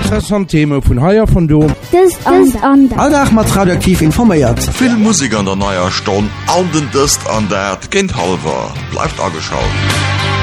interessant Thema vun Haiier von Do. Alldach mat radioaktiv informiert. Viel Musik an der neuer Stunde, an den Dust an der Kind halber. Bleibt angeschaut.